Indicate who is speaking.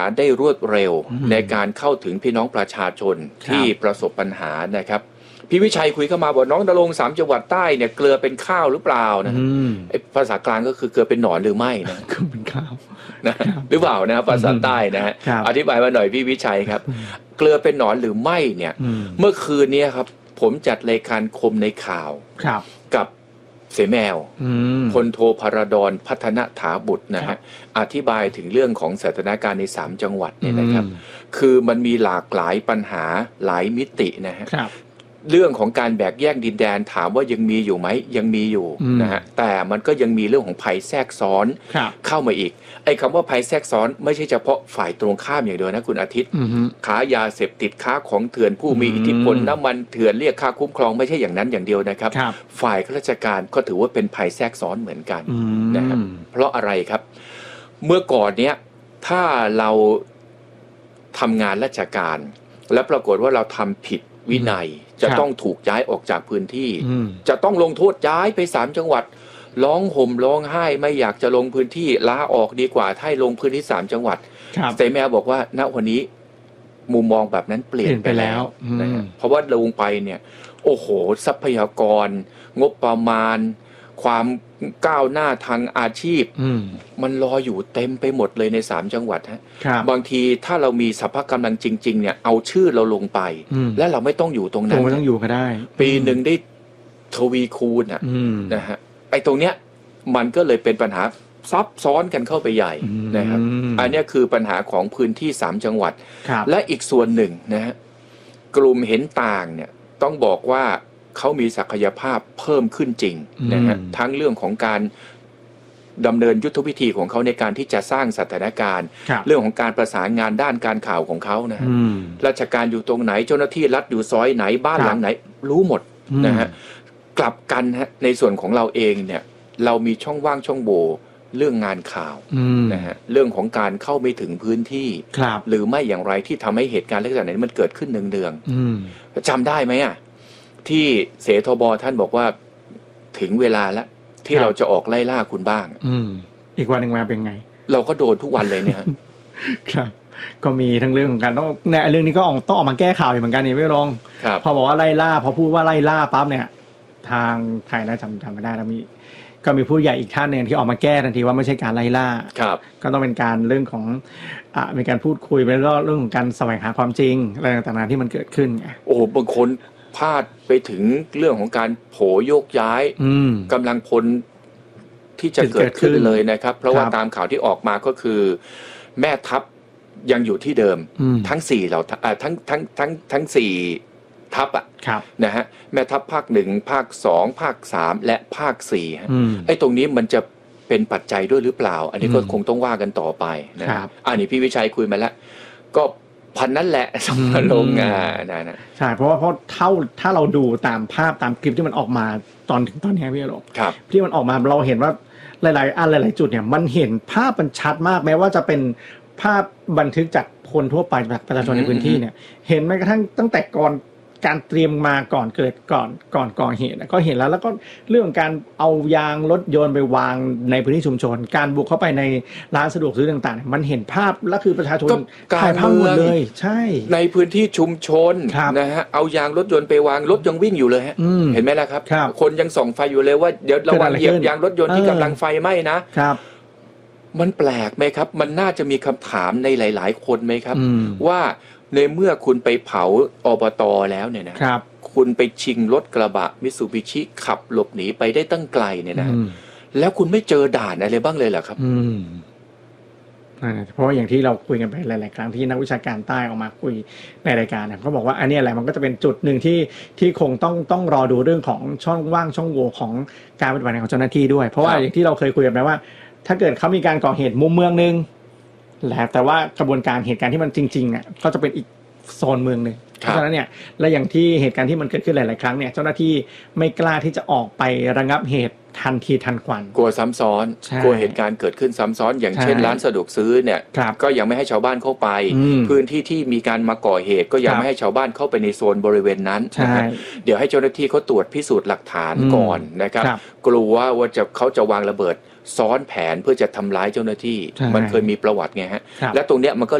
Speaker 1: ารได้รวดเร็วในการเข้าถึงพี่น้องประชาชนที่ประสบปัญหานะครับพี่วิชัยคุยเข้ามาบอกน้องณรงค์3 จังหวัดใต้เนี่ยเกลือเป็นข้าวหรือเปล่านะไอ้ภาษากลางก็คือเกลือเป็นหนอนหรือไม่นะ
Speaker 2: เกลือเป็นข้าว
Speaker 1: นะหรือเปล่านะภาษาใต้นะฮะอธิบายมาหน่อยพี่วิชัยครับเกลือเป็นหนอนหรือไม่เนี่ยเมื่อคืนนี้ครับผมจัดรายการคมในข่าวกับเสแมวพลโทพระดรพัฒนถาบุตรนะฮะอธิบายถึงเรื่องของสถานการณ์ใน3 จังหวัดเนี่ยนะครับคือมันมีหลากหลายปัญหาหลายมิตินะฮะเรื่องของการแบ่งแยกดินแดนถามว่ายังมีอยู่ไหมยังมีอยู่นะฮะแต่มันก็ยังมีเรื่องของภัยแทรกซ้อนเข้ามาอีกไอ้คำว่าภัยแทรกซ้อนไม่ใช่เฉพาะฝ่ายตรงข้ามอย่างเดียวนะคุณอาทิตย์ค้ายาเสพติดค้าของเถื่อนผู้มีอิทธิพลน้ำมันเถื่อนเรียกค่าคุ้มครองไม่ใช่อย่างนั้นอย่างเดียวนะครับฝ่ายข้าราชการก็ถือว่าเป็นภัยแทรกซ้อนเหมือนกันนะครับเพราะอะไรครับเมื่อก่อนเนี้ยถ้าเราทำงานราชการและปรากฏว่าเราทำผิดวินัยจะต้องถูกย้ายออกจากพื้นที่จะต้องลงโทษย้ายไป3 จังหวัดร้องห่มร้องไห้ไม่อยากจะลงพื้นที่ลาออกดีกว่าถ้าลงพื้นที่3 จังหวัดแต่แม่บอกว่าณวันนี้มุมมองแบบนั้นเปลี่ยนไปแล้วนะเพราะว่าลงไปเนี่ยโอ้โหทรัพยากรงบประมาณความก้าวหน้าทางอาชีพมันรออยู่เต็มไปหมดเลยใน3 จังหวัดฮะบางทีถ้าเรามีสรรพกำลังจริงๆเนี่ยเอาชื่อเราลงไปและเราไม่ต้องอยู่ตรงนั้น
Speaker 2: ไม่ต้องอยู่ก็ได้
Speaker 1: ปีหนึ่งได้ทวีคูณนะฮะไอ้ตรงเนี้ยมันก็เลยเป็นปัญหาซับซ้อนกันเข้าไปใหญ่นะครับอันนี้คือปัญหาของพื้นที่3 จังหวัดและอีกส่วนหนึ่งนะฮะกลุ่มเห็นต่างเนี่ยต้องบอกว่าเขามีศักยภาพเพิ่มขึ้นจริงนะฮะทั้งเรื่องของการดำเนินยุทธวิธีของเขาในการที่จะสร้างสถานการณ์เรื่องของการประสานงานด้านการข่าวของเขานะราชการอยู่ตรงไหนเจ้าหน้าที่รัฐอยู่ซอยไหนบ้านหลังไหนรู้หมดนะฮะกลับกันฮะในส่วนของเราเองเนี่ยเรามีช่องว่างช่องโหว่เรื่องงานข่าวนะฮะเรื่องของการเข้าไม่ถึงพื้นที่หรือไม่อย่างไรที่ทำให้เหตุการณ์ลักษณะนี้มันเกิดขึ้นเนืองๆจำได้ไหมอ่ะที่เสทบท่านบอกว่าถึงเวลาแล้วที่เราจะออกไล่ล่าคุณบ้าง
Speaker 2: อีกวันหนึ่งมาเป็นไง
Speaker 1: เราก็โดนทุกวันเลยเนี่ย
Speaker 2: ครับก็มีทั้งเรื่องของการต้องเนี่ยเรื่องนี้ก็ต้องออกมาแก้ข่าวเหมือนกันนี่ไม่ลงพอบอกว่าไล่ล่าพอพูดว่าไล่ล่าปั๊บเนี่ยทางไทยนะจำไม่ได้แล้วก็มีผู้ใหญ่อีกท่านนึงที่ออกมาแก้ทันทีว่าไม่ใช่การไล่ล่าก็ต้องเป็นการเรื่องของมีการพูดคุยไปเรื่องของการแสวงหาความจริงอะไรต่างๆที่มันเกิดขึ้นไง
Speaker 1: โอ้บางคนพลาดไปถึงเรื่องของการโผโยกย้ายกำลังพลที่จะเกิดขึ้นเลยนะครับเพราะว่าตามข่าวที่ออกมาก็คือแม่ทัพยังอยู่ที่เดิมทั้ง4เราทั้ง4ทัพอ่ะนะฮะแม่ทัพภาค1ภาค2ภาค3และภาค4ฮะไอ้ตรงนี้มันจะเป็นปัจจัยด้วยหรือเปล่าอันนี้ก็คงต้องว่ากันต่อไปนะครับอันนี้พี่วิชัยคุยมาแล้วก็พันนั่นแหละสมลงนะ
Speaker 2: ใช่เพราะถ้าเราดูตามภาพตามคลิปที่มันออกมาตอนนี้พี่หลงที่มันออกมาเราเห็นว่าหลายๆอันหลายๆจุดเนี่ยมันเห็นภาพมันชัดมากแม้ว่าจะเป็นภาพบันทึกจากคนทั่วไปประชาชนในพื้นที่เนี่ยเห็นแม้กระทั่งตั้งแต่ก่อนการเตรียมมาก่อนเกิดก่อเหตุก็เห็นแล้วก็เรื่องการเอายางรถยนต์ไปวางในพื้นที่ชุมชนการบุกเข้าไปในร้านสะดวกซื้อต่างๆมันเห็นภาพแล้วคือประชาชนถ่ายภาพหมดเลยใช่
Speaker 1: ในพื้นที่ชุมชนนะฮะเอายางรถยนต์ไปวางรถยังวิ่งอยู่เลยฮะเห็นไหมล่ะครับคนยังส่องไฟอยู่เลยว่าเดี๋ยวระวังเหยียบยางรถยนต์ที่กำลังไฟไหม้นะครับมันแปลกไหมครับมันน่าจะมีคำถามในหลายๆคนไหมครับว่าในเมื่อคุณไปเผาอบต.แล้วเนี่ยนะคุณไปชิงรถกระบะมิตซูบิชิขับหลบหนีไปได้ตั้งไกลเนี่ยนะแล้วคุณไม่เจอด่านอะไรบ้างเลยเหรอครับ
Speaker 2: เพราะอย่างที่เราคุยกันไปหลายๆครั้งที่นักวิชาการใต้ออกมาคุยในรายการเนี่ยเขาบอกว่าอันนี้อะไรมันก็จะเป็นจุดหนึ่งที่คงต้องรอดูเรื่องของช่องว่างช่องโหว่ของการปฏิบัติงานของเจ้าหน้าที่ด้วยเพราะว่าอย่างที่เราเคยคุยกันไปว่าถ้าเกิดเขามีการก่อเหตุมุมเมืองนึงแต่ว่ากระบวนการเหตุการณ์ที่มันจริงๆอ่ะก็จะเป็นอีกโซนเมืองนึงเพราะฉะนั้นเนี่ยและอย่างที่เหตุการณ์ที่มันเกิดขึ้นหลายๆครั้งเนี่ยเจ้าหน้าที่ไม่กล้าที่จะออกไประงับเหตุทันทีทันควัน
Speaker 1: กลัวซ้ำซ้อนกลัวเหตุการณ์เกิดขึ้นซ้ำซ้อนอย่างเช่นร้านสะดวกซื้อเนี่ยก็ยังไม่ให้ชาวบ้านเข้าไปพื้นที่ที่มีการมาก่อเหตุก็ยังไม่ให้ชาวบ้านเข้าไปในโซนบริเวณนั้นเดี๋ยวให้เจ้าหน้าที่เขาตรวจพิสูจน์หลักฐานก่อนนะครับกลัวว่าเขาจะวางระเบิดซ้อนแผนเพื่อจะทำร้ายเจ้าหน้าที่มันเคยมีประวัติไงฮะและตรงเนี้ยมันก็